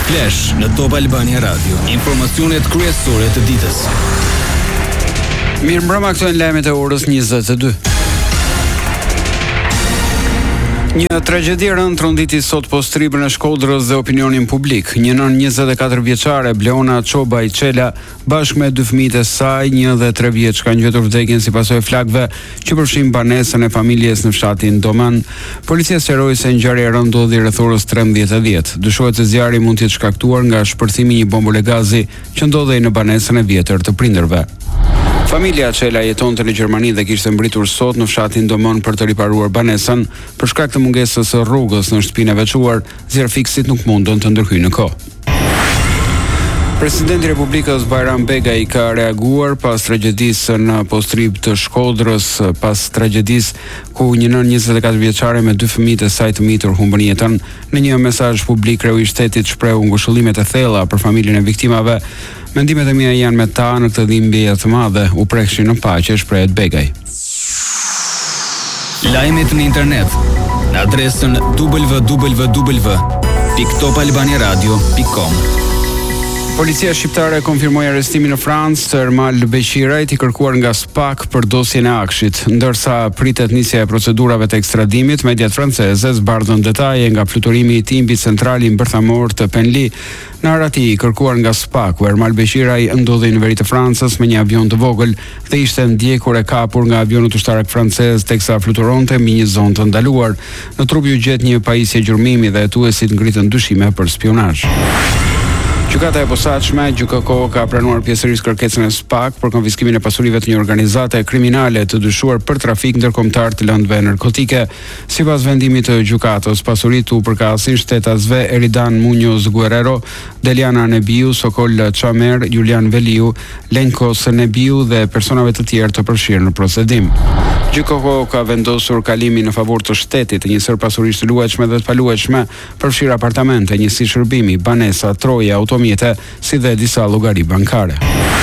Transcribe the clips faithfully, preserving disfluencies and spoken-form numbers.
Flash në Top Albania Radio. Informacionet kryesore të ditës. Mirëmbrëma, këto janë lajmet e orës njëzet e dy. Një tragjedi e rëndë tronditi sot postribën e Shkodrës dhe opinionin publik. Një nën njëzet e katër vjeçare, Bleona Çobaj Çela, bashkë me dy fëmijët e saj, një dhe tre vjeç, kanë gjetur vdekjen si pasojë flakëve që përfshin banesën e familjes në fshatin Doman. Policia sqaroi se ngjarja e rëndë ndodhi rreth orës trembëdhjetë e ditë. Dyshohet se zjarri mund të jetë shkaktuar nga shpërthimi i një bombole gazi që ndodhej në banesën e vjetër të prindërve. Familja Çela jetonte në Gjermani dhe kishte mbritur sot në fshatin Domon për të riparuar banesën. Për shkak të mungesës së rrugës në shtëpinë e veçuar, zjarfikësit nuk mundën të ndërhyjnë në kohë. Presidenti i Republikës Bajram Begaj ka reaguar pas tragjedisë në postrib të Shkodrës, pas tragjedisë ku një nën njëzet e katër vjeçare me dy fëmijët e saj të mitur humbën jetën. Në një mesazh publik, kreu i shtetit shprehu ngushëllimet e thella për familjen e viktimave. Mendimet e mia janë me ta në këtë dhimbje të madhe, u prekshin në paqe, shprehet Begaj. Lajmet në internet në adresën w w w pikë top albania radio pikë com. Policia shqiptare konfirmoi arrestimin në Francë të Ermal Beqirajt, i kërkuar nga SPAK për dosjen e Akshit. Ndërsa pritet nisja e procedurave të ekstradimit, mediat franceze zbardhën detaje nga fluturimi i timbit central i mbërthamor të Penli. Në arati i kërkuar nga SPAK, Ermal Beqiraj ndodhej në veri të Francës me një avion të vogël dhe ishte ndjekur e kapur nga avionit ushtarak francez teksa fluturonte mbi një zonë të ndaluar. Në trup ju gjet një pajisje gjurmimi dhe hetuesit ngritën dyshime për spionazh. Gjykata e posaçme, G K K ka pranuar pjesërisht kërkesën e SPAK për konfiskimin e pasurive të një organizate kriminale të dyshuar për trafik ndërkombëtar të lëndëve narkotike. Sipas vendimit të gjykatës, pasuritë u përkasin shtetasve Eridan Muñoz Guerrero, Deliana Nebiu, Sokol Çamer, Julian Veliu, Lenkos Nebiu dhe personave të tjerë të përfshirë në procedim. G K K ka vendosur kalimin në favor të shtetit të njësër pasurish të luajtshme dhe të paluajtshme, përfshirë apartamente, njësi shërbimi, banesa, troje, automjete, si dhe disa llogari bankare.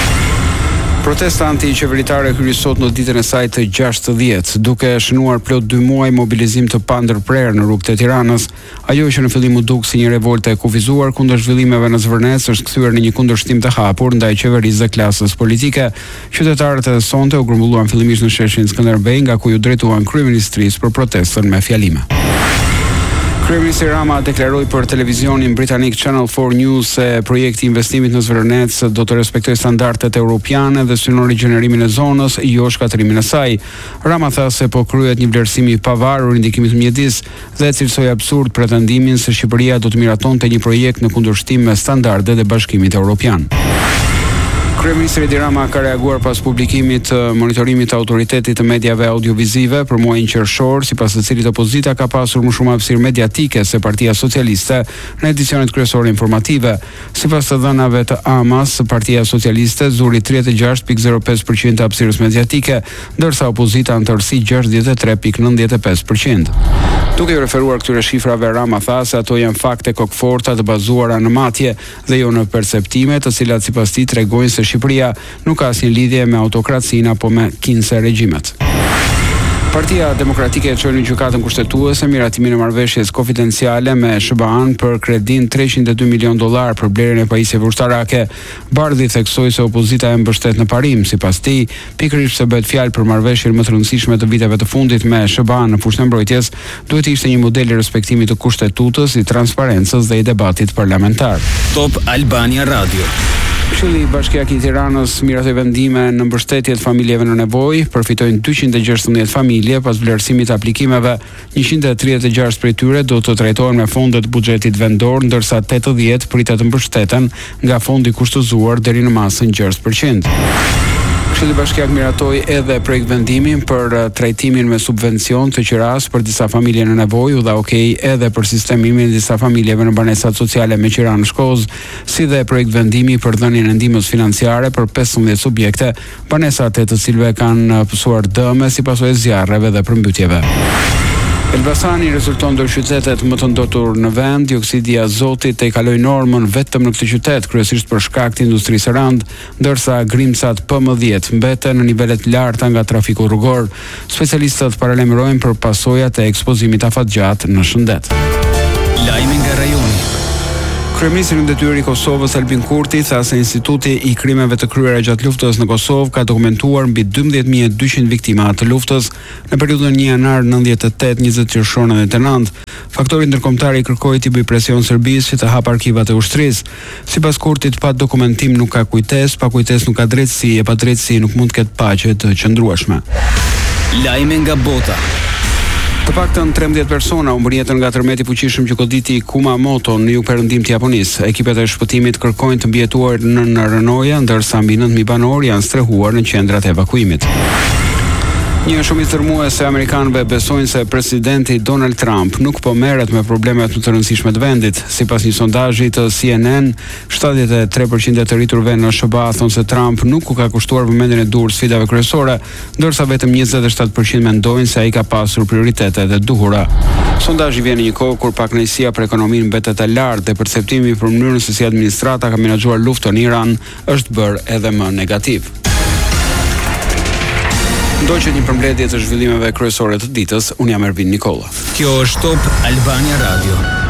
Protesta anti-qeveritare hyri sot në ditën e saj të gjashtëdhjetë, duke shënuar plot dy muaj mobilizim të pandërprer në rrugët e Tiranës. Ajo që në fillim u duk si një revolte e kufizuar kundër zhvillimeve në Zvërnec është kthyer në një kundërshtim të hapur ndaj qeverisë dhe klasës politike. Qytetarët e sonte u grumbulluan fillimisht në sheshin Skënderbej, nga ku ju drejtuan kryeministrisë për protestën me fjalime. Kryeministri Rama deklaroi për televizionin britanik Channel four News se projekti i investimit në Zvërnec do të respektojë standardet europiane dhe synon rigjενerimin e zonës, jo shkatërimin e saj. Rama tha se po kryhet një vlerësim i pavarur i ndikimit të mjedis dhe cilësoi absurd pretendimin se Shqipëria do të miratonte një projekt në kundërshtim me standardet e Bashkimit Evropian. Kryeministri Edi Rama ka reaguar pas publikimit të monitorimit të autoritetit të mediave audiovizive për muajin qershor, sipas të cilit opozita ka pasur më shumë hapësirë mediatike se Partia Socialiste në edicionet kryesore informative. Sipas të dhënave të Amas, Partia Socialiste zuri tridhjetë e gjashtë pikë zero pesë përqind të hapësirës mediatike, ndërsa opozita në tërësi gjashtëdhjetë e tre pikë nëntëdhjetë e pesë përqind. Duke i referuar këtyre shifrave, Rama tha se ato janë fakte kokforta të bazuara në matje dhe jo në perceptime, të cilat sipas tij tregojnë se Shqipëria nuk ka asnjë lidhje me autokracinë apo me kinse regjimet. Partia Demokratike e çoi në gjykatën kushtetuese miratimin e marrëveshjes konfidenciale me S B A-n për kredin treqind e dy milion dollar për blerjen e pajisjeve ushtarake. Bardhi theksoi se opozita e mbështet në parim. Sipas tij, pikërisht se bëhet fjalë për marrëveshjen më të rëndësishme të viteve të fundit me S B A-n në fushën e mbrojtjes, duhet të ishte një model i respektimit të kushtetutës, i transparencës dhe i debatit parlamentar. Top Albania Radio. Këshilli Bashkiak i Tiranës miratoi vendime në mbështetje të familjeve në nevojë, përfitojnë dyqind e gjashtëdhjetë familje pas vlerësimit të aplikimeve. njëqind e tridhjetë e gjashtë prej tyre do të trajtohen me fonde të buxhetit vendor, ndërsa tetëdhjetë pritet të mbështeten nga fondi kushtëzuar deri në masën gjasht përqind. Këshilli Bashkiak miratoi edhe projekt vendimin për trajtimin me subvencion të qiras për disa familje në nevojë, u dha okej edhe për sistemimin e disa familjeve në banesat sociale me qira në Shkozë, si dhe projekt vendimi për dhënien e ndihmës financiare për pesëmbëdhjetë subjekte, banesat e të cilëve kanë pësuar dëme si pasojë e zjarreve dhe përmbytjeve. Elbasani rezulton ndër qytetet më të ndotur në vend. Dioksidi i azotit e kaloi normën vetëm në këtë qytet, kryesisht për shkak të industrisë së rënd, ndërsa grimcat P M dhjetë mbeten në nivele të larta nga trafiku rrugor. Specialistët paralajmërojnë për pasojat e ekspozimit afatgjat në shëndet. Lajmi nga rajoni. Kryeministri në detyrë i Kosovës Albin Kurti tha se Instituti i krimeve të kryera gjatë luftës në Kosovë ka dokumentuar mbi dymbëdhjetë mijë e dyqind viktima të luftës në periudhën një janar nëntëdhjetë e tetë njëzet qershor nëntëdhjetë e nëntë. Faktori ndërkombëtar i kërkoi të bëjë presion Serbisë që të hap arkivat e ushtrisë. Sipas Kurtit, pa dokumentim nuk ka kujtesë, pa kujtesë nuk ka drejtësi, e pa drejtësi nuk mund të ketë paqe të qëndrueshme. Lajme nga bota. Të paktën trembëdhjetë persona u mbërjetën nga tërmeti i fuqishëm që goditi Kumamoto në jugperëndim të Japonisë. Ekipet e shpëtimit kërkojnë të mbijetuar në rënoja, ndërsa mbi nëntë mijë banor janë strehuar në qendrat e evakuimit. Një shumicë tërmuese amerikanëve besojnë se presidenti Donald Trump nuk po merret me problemet më të rëndësishme të vendit. Sipas një sondazhi të C N N, shtatëdhjetë e tre përqind e të rriturve në S B A thonë se Trump nuk u ka kushtuar vëmendjen e dur sfidave kryesore, ndërsa vetëm njëzet e shtatë përqind mendojnë se ai ka pasur prioritetet e duhura. Sondazhi vjen në një kohë kur pakënaqësia për ekonominë mbetet e lartë dhe perceptimi për mënyrën se si administrata ka menaxhuar luftën në Iran është bërë edhe më negativ. Ndoqet një përmbledhje të zhvillimeve kryesore të ditës. Unë jam Ervin Nikolla. Kjo është Top Albania Radio.